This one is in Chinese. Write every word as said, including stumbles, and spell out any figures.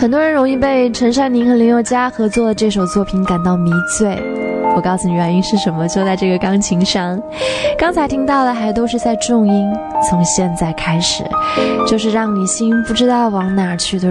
很多人容易被陈珊妮和林宥嘉合作的这首作品感到迷醉，我告诉你原因是什么，就在这个钢琴上。刚才听到的还都是在重音，从现在开始就是让你心不知道往哪去的